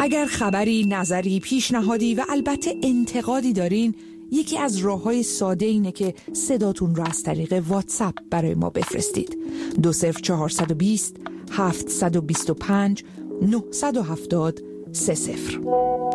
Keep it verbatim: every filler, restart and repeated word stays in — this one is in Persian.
اگر خبری، نظری، پیشنهادی و البته انتقادی دارین، یکی از راه‌های ساده اینه که صداتون رو از طریق واتساپ برای ما بفرستید. دو صفر چهارصد و بیست هفتصد و بیست و پنج نهصد و هفتاد سه صفر.